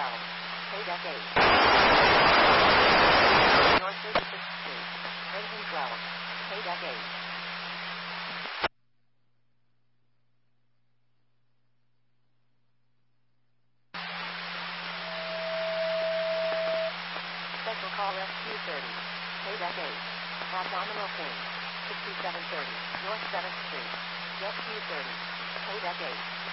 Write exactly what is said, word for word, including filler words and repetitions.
twelve. Paydeck eight. North thirty-sixth Street. Clinton twelve. Paydeck eight. Special call S Q thirty. Paydeck eight. Abdominal pain. sixty-seven thirty. North seventh Street. S Q thirty. Paydeck eight.